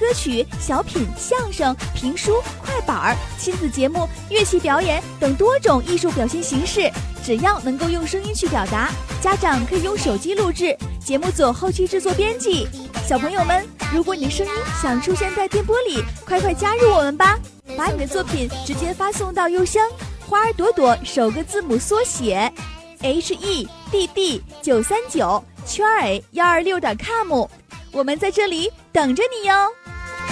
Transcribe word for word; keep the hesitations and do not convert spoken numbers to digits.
歌曲、小品、相声、评书、快板、亲子节目、乐器表演等多种艺术表现形式。只要能够用声音去表达，家长可以用手机录制，节目组后期制作编辑。小朋友们，如果你的声音想出现在电波里，快快加入我们吧！把你的作品直接发送到邮箱花儿朵朵首个字母缩写 H E D D 九三九圈儿 a 幺二六点 com， 我们在这里等着你哟。